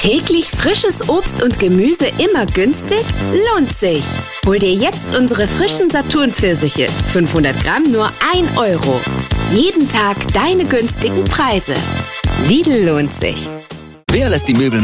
Täglich frisches Obst und Gemüse immer günstig? Lohnt sich! Hol dir jetzt unsere frischen Saturn-Pfirsiche. 500 Gramm nur 1 Euro. Jeden Tag deine günstigen Preise. Lidl lohnt sich. Wer lässt die Möbel